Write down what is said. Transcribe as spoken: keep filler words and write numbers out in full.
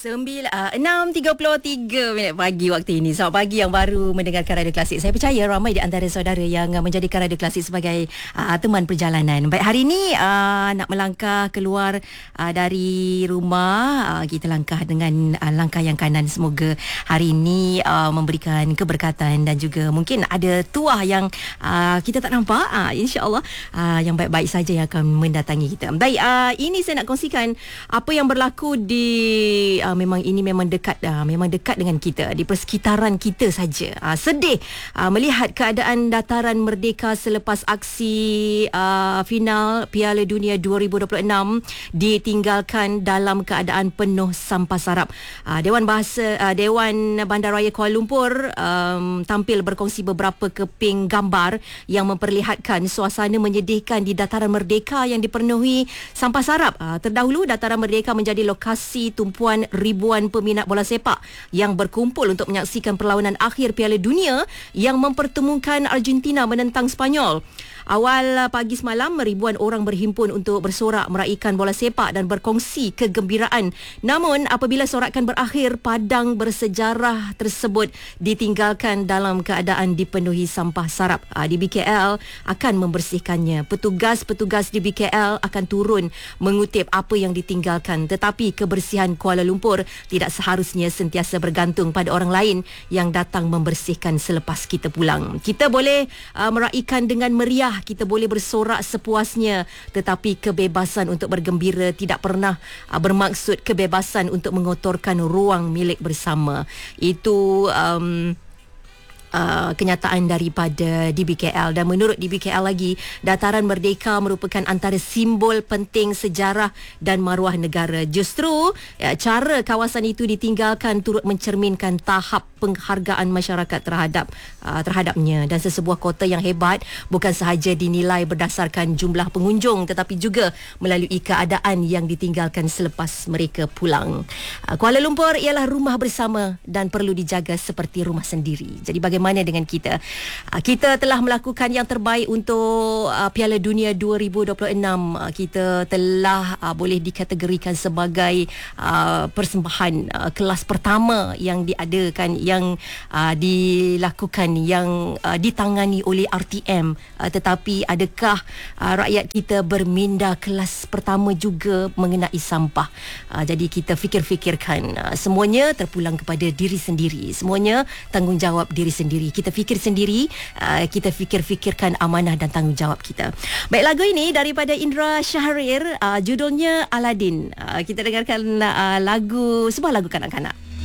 Sembilan, uh, enam tiga puluh tiga minit pagi waktu ini. Selamat pagi yang baru mendengarkan Radio Klasik. Saya percaya ramai di antara saudara yang uh, menjadikan Radio Klasik sebagai uh, teman perjalanan. Baik, hari ini uh, nak melangkah keluar uh, dari rumah. Uh, kita langkah dengan uh, langkah yang kanan. Semoga hari ini uh, memberikan keberkatan dan juga mungkin ada tuah yang uh, kita tak nampak. Uh, InsyaAllah uh, yang baik-baik saja yang akan mendatangi kita. Baik, uh, ini saya nak kongsikan apa yang berlaku di Uh, memang ini memang dekat uh, memang dekat dengan kita, di persekitaran kita saja. Uh, sedih uh, melihat keadaan dataran merdeka selepas aksi uh, final Piala Dunia dua ribu dua puluh enam ditinggalkan dalam keadaan penuh sampah sarap. Uh, Dewan Bahasa uh, Dewan Bandaraya Kuala Lumpur um, tampil berkongsi beberapa keping gambar yang memperlihatkan suasana menyedihkan di dataran merdeka yang dipenuhi sampah sarap. Uh, terdahulu dataran merdeka menjadi lokasi tumpuan ribuan peminat bola sepak yang berkumpul untuk menyaksikan perlawanan akhir Piala Dunia yang mempertemukan Argentina menentang Sepanyol. Awal pagi semalam, ribuan orang berhimpun untuk bersorak meraihkan bola sepak dan berkongsi kegembiraan. Namun, apabila sorakan berakhir, padang bersejarah tersebut ditinggalkan dalam keadaan dipenuhi sampah sarap. Di B K L akan membersihkannya. Petugas-petugas di B K L akan turun mengutip apa yang ditinggalkan. Tetapi kebersihan Kuala Lumpur tidak seharusnya sentiasa bergantung pada orang lain yang datang membersihkan selepas kita pulang. Kita boleh uh, meraihkan dengan meriah, kita boleh bersorak sepuasnya, tetapi kebebasan untuk bergembira tidak pernah uh, bermaksud kebebasan untuk mengotorkan ruang milik bersama. Itu um, Uh, kenyataan daripada D B K L. Dan menurut D B K L lagi, dataran merdeka merupakan antara simbol penting sejarah dan maruah negara. Justru uh, cara kawasan itu ditinggalkan turut mencerminkan tahap penghargaan masyarakat terhadap uh, terhadapnya. Dan sesebuah kota yang hebat bukan sahaja dinilai berdasarkan jumlah pengunjung, tetapi juga melalui keadaan yang ditinggalkan selepas mereka pulang. uh, Kuala Lumpur ialah rumah bersama dan perlu dijaga seperti rumah sendiri. Jadi bagaimana Bagaimana dengan kita? Kita telah melakukan yang terbaik untuk Piala Dunia dua ribu dua puluh enam. Kita telah boleh dikategorikan sebagai persembahan kelas pertama yang diadakan, yang dilakukan, yang ditangani oleh R T M. Tetapi adakah rakyat kita berminda kelas pertama juga mengenai sampah? Jadi kita fikir-fikirkan. Semuanya terpulang kepada diri sendiri. Semuanya tanggungjawab diri sendiri. Kita fikir sendiri, uh, kita fikir-fikirkan amanah dan tanggungjawab kita. Baik, lagu ini daripada Indra Syahrir, uh, judulnya Aladin. Uh, kita dengarkan uh, lagu, sebuah lagu kanak-kanak.